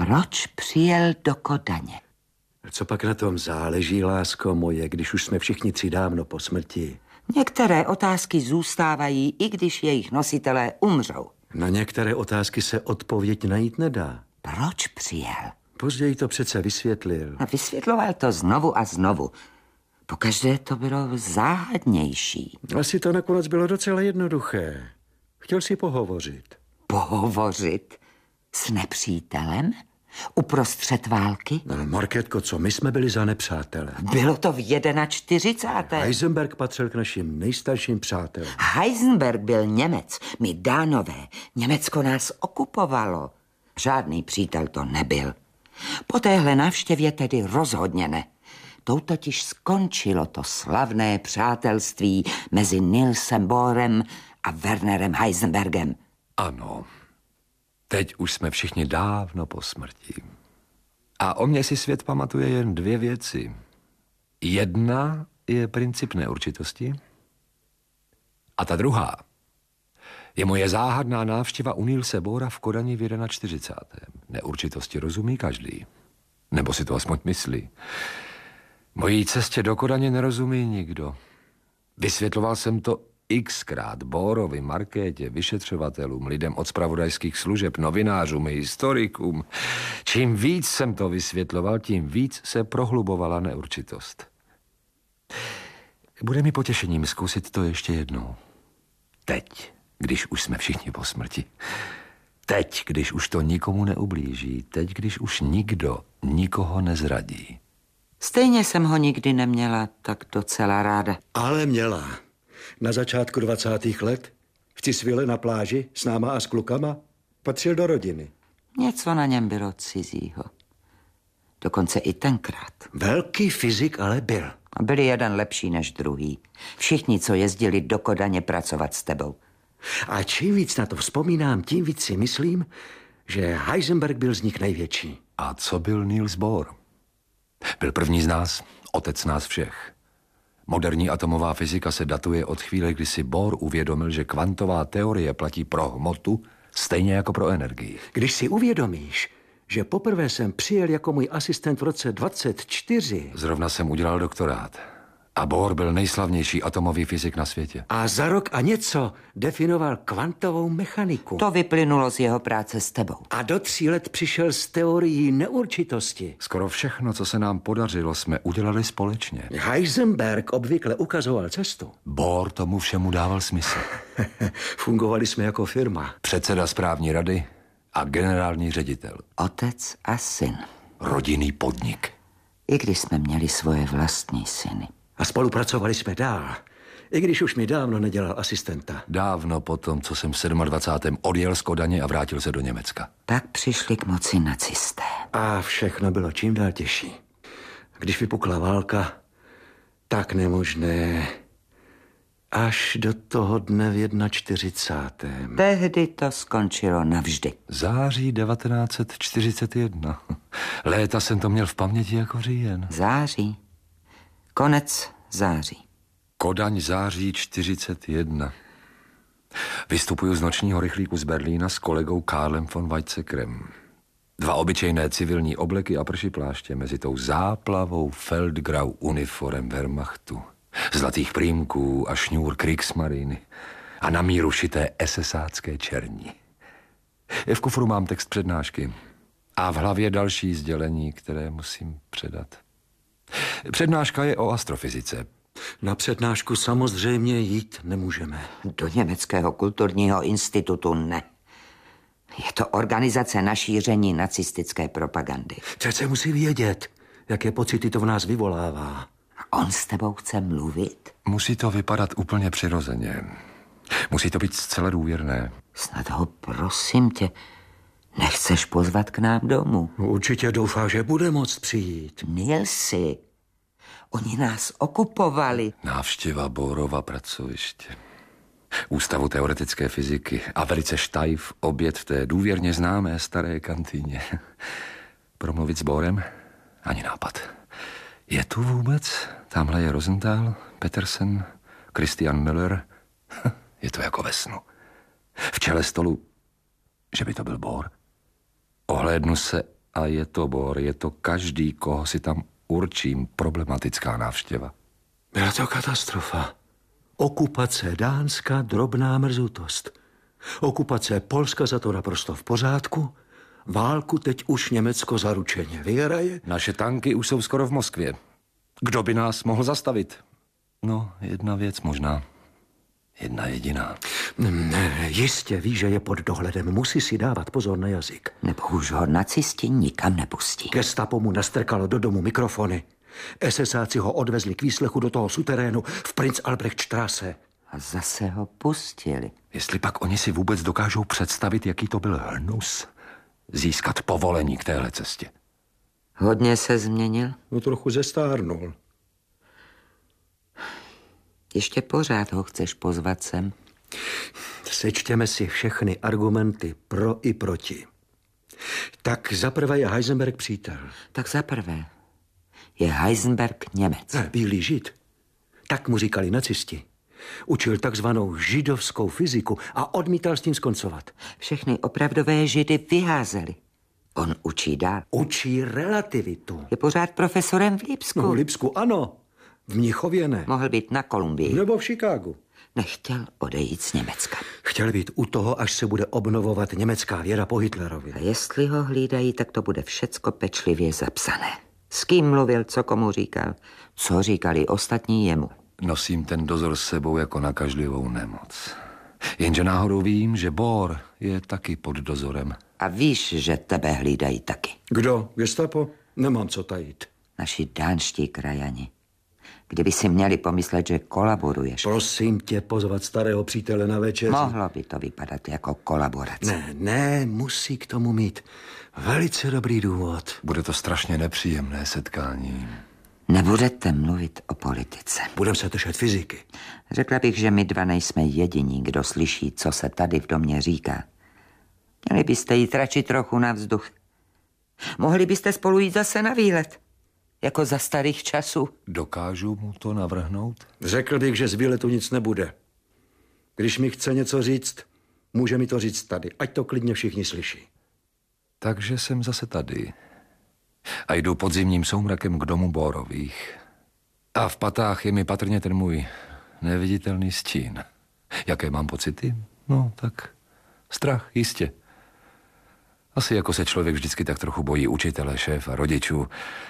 Proč přijel do Kodaně? Co pak na tom záleží, lásko moje, když už jsme všichni tři dávno po smrti? Některé otázky zůstávají, i když jejich nositelé umřou. Na některé otázky se odpověď najít nedá. Proč přijel? Později to přece vysvětlil. A vysvětloval to znovu a znovu. Pokaždé to bylo záhadnější. Asi to nakonec bylo docela jednoduché. Chtěl si pohovořit. Pohovořit? S nepřítelem? Uprostřed války? No, Markétko, co my jsme byli za nepřátele? Bylo to v 41. Heisenberg patřil k našim nejstarším přátelům. Heisenberg byl Němec, my Dánové. Německo nás okupovalo. Žádný přítel to nebyl. Po téhle návštěvě tedy rozhodně ne. Tou totiž skončilo to slavné přátelství mezi Nielsem Bohrem a Wernerem Heisenbergem. Ano, teď už jsme všichni dávno po smrti. A o mě si svět pamatuje jen dvě věci. Jedna je princip neurčitosti a ta druhá je moje záhadná návštěva u Nielse Bohra v Kodani v 41. Neurčitosti rozumí každý. Nebo si to aspoň myslí. Mojí cestě do Kodaně nerozumí nikdo. Vysvětloval jsem to xkrát Bohrovi, Markétě, vyšetřovatelům, lidem od zpravodajských služeb, novinářům i historikům. Čím víc jsem to vysvětloval, tím víc se prohlubovala neurčitost. Bude mi potěšením zkusit to ještě jednou. Teď, když už jsme všichni po smrti. Teď, když už to nikomu neublíží. Teď, když už nikdo nikoho nezradí. Stejně jsem ho nikdy neměla tak docela ráda. Ale měla. Na začátku 20. let v Cisvile na pláži s náma a s klukama patřil do rodiny. Něco na něm bylo cizího. Dokonce i tenkrát. Velký fyzik ale byl. A byli jeden lepší než druhý. Všichni, co jezdili do Kodaně pracovat s tebou. A čím víc na to vzpomínám, tím víc si myslím, že Heisenberg byl z nich největší. A co byl Niels Bohr? Byl první z nás, otec nás všech. Moderní atomová fyzika se datuje od chvíle, kdy si Bohr uvědomil, že kvantová teorie platí pro hmotu stejně jako pro energii. Když si uvědomíš, že poprvé jsem přijel jako můj asistent v roce 24. Zrovna jsem udělal doktorát. A Bohr byl nejslavnější atomový fyzik na světě. A za rok a něco definoval kvantovou mechaniku. To vyplynulo z jeho práce s tebou. A do 3 let přišel s teorií neurčitosti. Skoro všechno, co se nám podařilo, jsme udělali společně. Heisenberg obvykle ukazoval cestu. Bohr tomu všemu dával smysl. Fungovali jsme jako firma. Předseda správní rady a generální ředitel. Otec a syn. Rodinný podnik. I když jsme měli svoje vlastní syny. A spolupracovali jsme dál. I když už mi dávno nedělal asistenta. Dávno potom, co jsem v 27. odjel z Kodaně a vrátil se do Německa. Tak přišli k moci nacisté. A všechno bylo čím dál těžší. Když vypukla válka, tak nemožné. Až do toho dne v 41. Tehdy to skončilo navždy. Září 1941. Léta jsem to měl v paměti jako říjen. Září. Konec září. Kodaň září 41. Vystupuju z nočního rychlíku z Berlína s kolegou Karlem von Weizsäckerem. 2 obyčejné civilní obleky a prší pláště mezi tou záplavou Feldgrau uniform Wehrmachtu. Zlatých prýmků a šňůr Kriegsmarine a na míru šité esesácké černí. V kufru mám text přednášky a v hlavě další sdělení, které musím předat. Přednáška je o astrofyzice. Na přednášku samozřejmě jít nemůžeme. Do Německého kulturního institutu ne. Je to organizace na šíření nacistické propagandy. Přece musí vědět, jaké pocity to v nás vyvolává. A on s tebou chce mluvit? Musí to vypadat úplně přirozeně. Musí to být zcela důvěrné. Snad ho, prosím tě, nechceš pozvat k nám domů? Určitě doufá, že bude moct přijít. Nilsi, oni nás okupovali. Návštěva Bohrova pracoviště. Ústavu teoretické fyziky a velice štajf oběd v té důvěrně známé staré kantýně. Promluvit s Bohrem? Ani nápad. Je tu vůbec? Tamhle je Rosenthal, Petersen, Christian Müller. Je to jako ve snu. V čele stolu, že by to byl Bohr. Ohlédnu se A je to, Bor, je to každý, koho si tam určím, problematická návštěva. Byla to katastrofa. Okupace Dánska, drobná mrzutost. Okupace Polska za to naprosto v pořádku. Válku teď už Německo zaručeně vyhraje. Naše tanky už jsou skoro v Moskvě. Kdo by nás mohl zastavit? No, jedna věc možná. Jedna jediná. Ne, jistě ví, že je pod dohledem. Musí si dávat pozor na jazyk. Nebo už ho nacisti nikam nepustí. Gestapo mu nastrkalo do domu mikrofony. SSáci ho odvezli k výslechu do toho suterénu v Prinz Albrechtstraße. A zase ho pustili. Jestli pak oni si vůbec dokážou představit, jaký to byl hnus, získat povolení k téhle cestě. Hodně se změnil? No trochu zestárnul. Ještě pořád ho chceš pozvat sem? Sečtěme si všechny argumenty pro i proti. Tak zaprvé je Heisenberg přítel. Tak zaprvé je Heisenberg Němec. Ne, bílý žid. Tak mu říkali nacisti. Učil takzvanou židovskou fyziku a odmítal s tím skoncovat. Všechny opravdové židy vyházeli. On učí dál. Učí relativitu. Je pořád profesorem v Lipsku. No, v Lipsku ano, v Mnichově ne. Mohl být na Kolumbii. Nebo v Chicagu. Nechtěl odejít z Německa. Chtěl být u toho, až se bude obnovovat německá věra po Hitlerovi. A jestli ho hlídají, tak to bude všecko pečlivě zapsané. S kým mluvil, co komu říkal, co říkali ostatní jemu. Nosím ten dozor s sebou jako nakažlivou nemoc. Jenže náhodou vím, že Bor je taky pod dozorem. A víš, že tebe hlídají taky. Kdo? Gestapo? Nemám co tajit. Naši dánští krajani. Kdyby si měli pomyslet, že kolaboruješ. Prosím tě pozvat starého přítele na večeři. Mohlo by to vypadat jako kolaborace. Ne, musí k tomu mít velice dobrý důvod. Bude to strašně nepříjemné setkání. Nebudete mluvit o politice. Budeme se držet fyziky. Řekla bych, že my dva nejsme jediní, kdo slyší, co se tady v domě říká. Měli byste jít radši trochu na vzduch. Mohli byste spolu jít zase na výlet. Jako za starých časů. Dokážu mu to navrhnout? Řekl bych, že z výletu nic nebude. Když mi chce něco říct, může mi to říct tady. Ať to klidně všichni slyší. Takže jsem zase tady. A jdu podzimním soumrakem k domu Borových. A v patách je mi patrně ten můj neviditelný stín. Jaké mám pocity? No, tak strach, jistě. Asi jako se člověk vždycky tak trochu bojí učitele, šéfa, rodičů.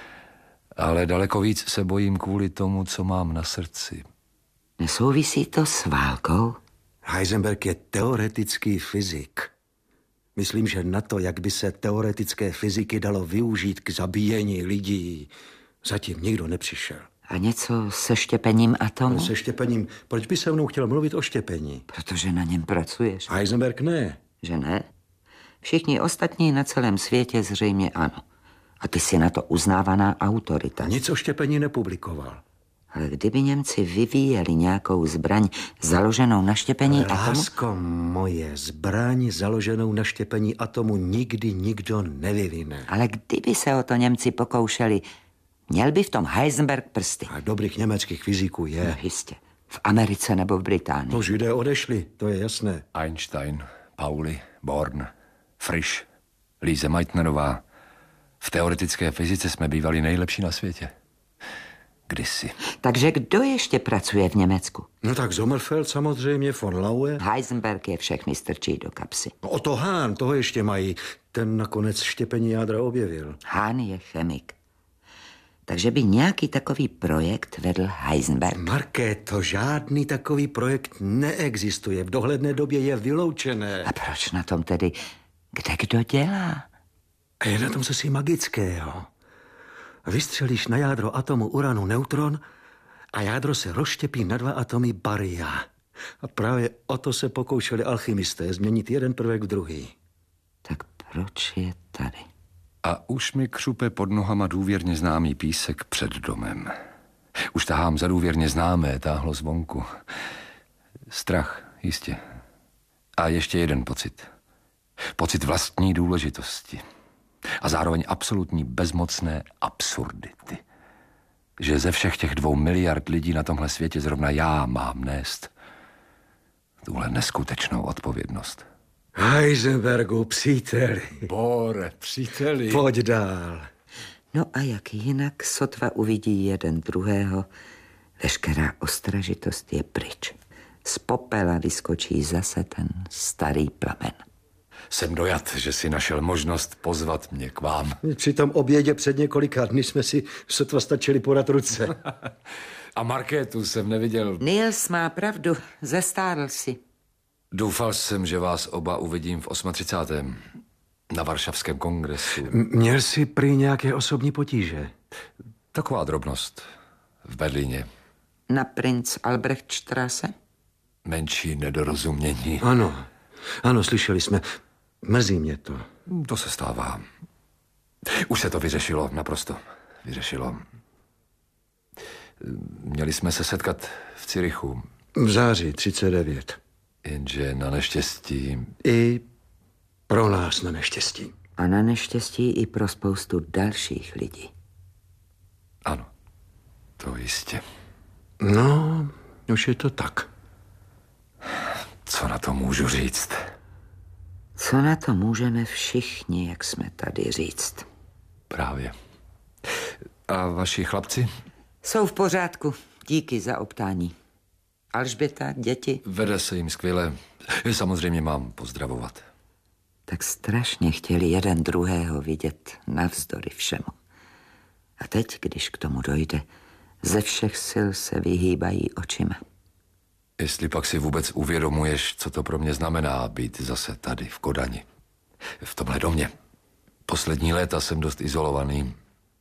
Ale daleko víc se bojím kvůli tomu, co mám na srdci. Nesouvisí to s válkou? Heisenberg je teoretický fyzik. Myslím, že na to, jak by se teoretické fyziky dalo využít k zabíjení lidí, zatím nikdo nepřišel. A něco se štěpením atomu? Se štěpením. Proč by se mnou chtěl mluvit o štěpení? Protože na něm pracuješ. Heisenberg ne. Že ne? Všichni ostatní na celém světě zřejmě ano. A ty jsi na to uznávaná autorita. Nic o štěpení nepublikoval. Ale kdyby Němci vyvíjeli nějakou zbraň založenou na štěpení atomu... Lásko moje, zbraň založenou na štěpení atomu nikdy nikdo nevyvine. Ale kdyby se o to Němci pokoušeli, měl by v tom Heisenberg prsty. A dobrých německých fyziků je. No, jistě. V Americe nebo v Británii. No, Židé odešli, to je jasné. Einstein, Pauli, Born, Frisch, Lise Meitnerová. V teoretické fyzice jsme bývali nejlepší na světě. Kdysi. Takže kdo ještě pracuje v Německu? No tak Sommerfeld samozřejmě, von Laue. Heisenberg je všechny strčí do kapsy. No, Otto Hahn, toho ještě mají. Ten nakonec štěpení jádra objevil. Hahn je chemik. Takže by nějaký takový projekt vedl Heisenberg. Markéto, žádný takový projekt neexistuje. V dohledné době je vyloučené. A proč na tom tedy kde kdo dělá? A je na tom cosi magického. Vystřelíš na jádro atomu uranu neutron a jádro se rozštěpí na 2 atomy baria. A právě o to se pokoušeli alchymisté, změnit jeden prvek v druhý. Tak proč je tady? A už mi křupe pod nohama důvěrně známý písek před domem. Už tahám za důvěrně známé, táhlo zvonku. Strach, jistě. A ještě jeden pocit. Pocit vlastní důležitosti. A zároveň absolutní bezmocné absurdity. Že ze všech těch 2 miliard lidí na tomhle světě zrovna já mám nést tuhle neskutečnou odpovědnost. Heisenbergu, příteli. Bore, příteli. Pojď dál. No a jak jinak sotva uvidí jeden druhého, veškerá ostražitost je pryč. Z popela vyskočí zase ten starý plamen. Jsem dojat, že si našel možnost pozvat mě k vám. Při tom obědě před několika dny jsme si sotva stačili podat ruce. A Markétu jsem neviděl. Niels má pravdu, zestárl si. Doufal jsem, že vás oba uvidím v 38. na Varšavském kongresu. Měl jsi prý nějaké osobní potíže? Taková drobnost v Berlíně. Na Prinz Albrechtstraße? Menší nedorozumění. Ano, slyšeli jsme. Mrzí mě to. To se stává. Už se to vyřešilo, naprosto vyřešilo. Měli jsme se setkat v Curychu. V září 39. Jenže na neštěstí... I pro nás na neštěstí. A na neštěstí i pro spoustu dalších lidí. Ano, to jistě. No, už je to tak. Co na to můžu říct? Co na to můžeme všichni, jak jsme tady říct? Právě. A vaši chlapci? Jsou v pořádku, díky za optání. Alžběta, děti? Vede se jim skvěle. Samozřejmě mám pozdravovat. Tak strašně chtěli jeden druhého vidět navzdory všemu. A teď, když k tomu dojde, ze všech sil se vyhýbají očima. Jestli pak si vůbec uvědomuješ, co to pro mě znamená být zase tady v Kodani. V tomhle domě. Poslední léta jsem dost izolovaný.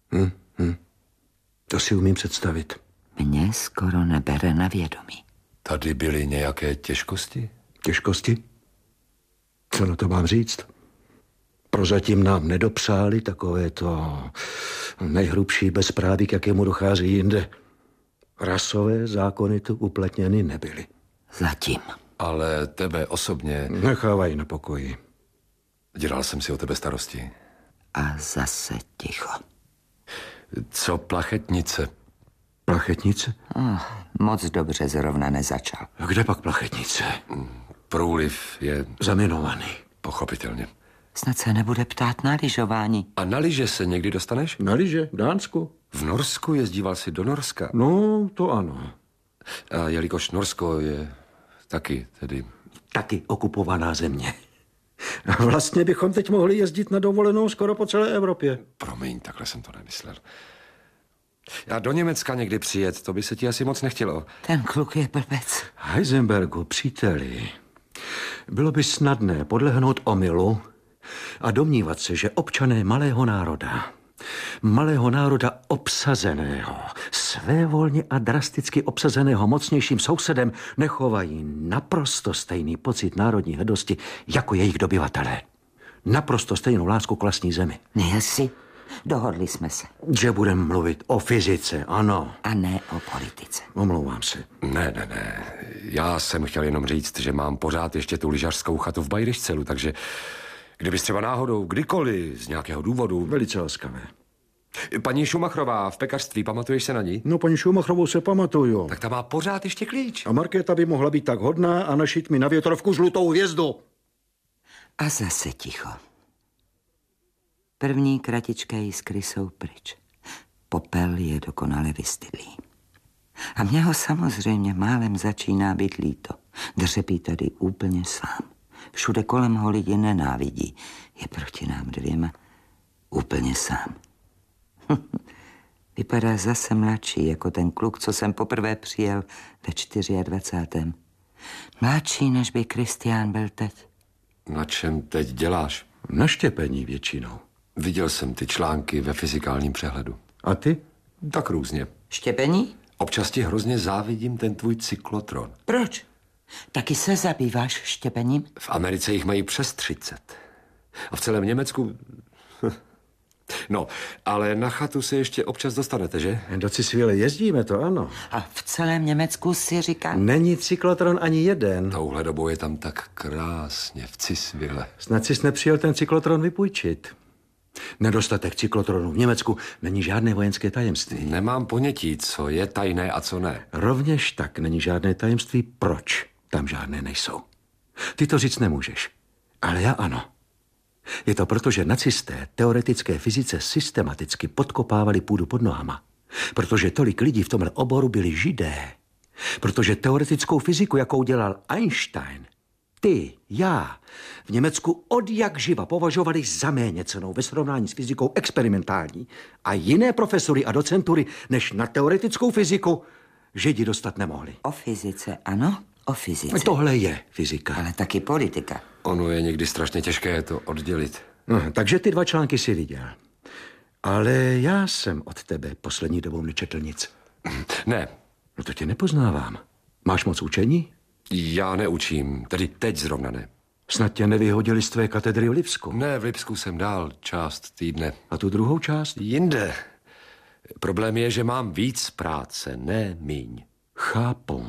To si umím představit. Mě skoro nebere na vědomí. Tady byly nějaké těžkosti? Těžkosti? Co na to mám říct? Prozatím nám nedopřáli takové to nejhrubší bezpráví, k jakému dochází jinde. Rasové zákony tu uplatněny nebyly. Zatím. Ale tebe osobně... Nechávají na pokoji. Dělal jsem si o tebe starosti. A zase ticho. Co Plachetnice? Plachetnice? Moc dobře zrovna nezačal. A kde pak Plachetnice? Průliv je Zaminovaný. pochopitelně. Snad se nebude ptát na lyžování. A na lyže se někdy dostaneš? Na lyže? V Dánsku? V Norsku jezdíval jsi do Norska. No, to ano. A jelikož Norsko je taky tedy... Taky okupovaná země. Vlastně bychom teď mohli jezdit na dovolenou skoro po celé Evropě. Promiň, takhle jsem to nemyslel. A do Německa někdy přijet, to by se ti asi moc nechtělo. Ten kluk je blbec. Heisenbergu, příteli, bylo by snadné podlehnout omylu a domnívat se, že občané malého národa obsazeného, svévolně a drasticky obsazeného mocnějším sousedem, nechovají naprosto stejný pocit národní hrdosti jako jejich dobyvatelé. Naprosto stejnou lásku k vlastní zemi. Nilsi, dohodli jsme se. Že budeme mluvit o fyzice, ano. A ne o politice. Omlouvám se. Ne. Já jsem chtěl jenom říct, že mám pořád ještě tu lyžařskou chatu v Bajryšcelu, takže kdybys třeba náhodou, kdykoliv, z nějakého důvodu... Velice laskavé. Paní Šumachrová v pekařství, pamatuješ se na ní? No, paní Šumachrovou se pamatuju. Tak ta má pořád ještě klíč. A Markéta by mohla být tak hodná a našít mi na větrovku žlutou hvězdu. A zase ticho. První kratičké jiskry jsou pryč. Popel je dokonale vystydlý. A mě ho samozřejmě málem začíná být líto. Dřepí tady úplně sám. Všude kolem ho lidi nenávidí. Je proti nám dvěma úplně sám. Vypadá zase mladší, jako ten kluk, co jsem poprvé přijel ve 24. Mladší, než by Kristián byl teď. Na čem teď děláš? Na štěpení většinou. Viděl jsem ty články ve fyzikálním přehledu. A ty? Tak různě. Štěpení? Občas ti hrozně závidím ten tvůj cyklotron. Proč? Taky se zabýváš štěpením? V Americe jich mají přes 30. A v celém Německu... No, ale na chatu se ještě občas dostanete, že? Do Cisvěle jezdíme, to ano. A v celém Německu si říká... Není cyklotron ani jeden. Touhle dobou je tam tak krásně v Cisvěle. Snad jsi nepřijel ten cyklotron vypůjčit. Nedostatek cyklotronu v Německu není žádné vojenské tajemství. Nemám ponětí, co je tajné a co ne. Rovněž tak není žádné tajemství, proč tam žádné nejsou. Ty to říct nemůžeš. Ale já ano. Je to proto, že nacisté teoretické fyzice systematicky podkopávali půdu pod nohama. Protože tolik lidí v tomhle oboru byli Židé. Protože teoretickou fyziku, jakou dělal Einstein, ty, já, v Německu od jak živa považovali za méněcennou ve srovnání s fyzikou experimentální a jiné profesory a docentury než na teoretickou fyziku Židi dostat nemohli. O fyzice, ano, o fyzice. Tohle je fyzika. Ale taky politika. Ono je někdy strašně těžké to oddělit. No, takže ty 2 články si viděl. Ale já jsem od tebe poslední dobou nečetl nic. Ne, No to tě nepoznávám. Máš moc učení? já neučím, tedy teď zrovna ne. Snad tě nevyhodili z tvé katedry v Lipsku. Ne, v Lipsku jsem dál část týdne. A tu druhou část? Jinde. Problém je, že mám víc práce, ne míň. Chápu.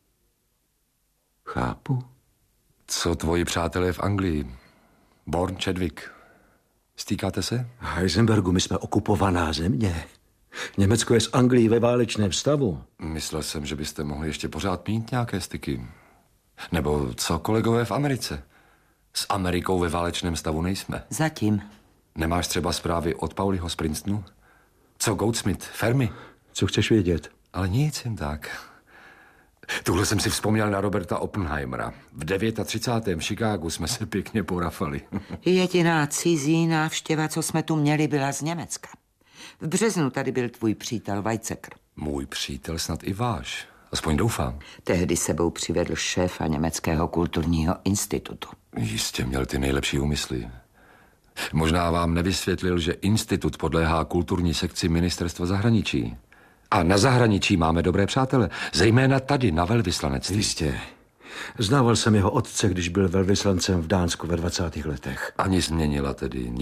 Chápu? Co tvoji přátelé v Anglii? Born Chadwick. Stýkáte se? Heisenbergu, my jsme okupovaná země. Německo je s Anglií ve válečném stavu. Myslel jsem, že byste mohli ještě pořád mít nějaké styky. Nebo co kolegové v Americe? S Amerikou ve válečném stavu nejsme. Zatím. Nemáš třeba zprávy od Pauliho z Princetonu? Co Goldsmith, Fermi? Co chceš vědět? Ale nic jen tak. Tuhle jsem si vzpomněl na Roberta Oppenheimera. V 39. v Chicagu jsme se pěkně porafali. Jediná cizí návštěva, co jsme tu měli, byla z Německa. V březnu tady byl tvůj přítel Weizsäcker. Můj přítel, snad i váš. Aspoň doufám. Tehdy sebou přivedl šéfa Německého kulturního institutu. Jistě měl ty nejlepší úmysly. Možná vám nevysvětlil, že institut podléhá kulturní sekci ministerstva zahraničí. A na zahraničí máme dobré přátele, zejména tady na velvyslanectví. Jistě. Znával jsem jeho otce, když byl velvyslancem v Dánsku ve 20. letech. Ani změnila tedy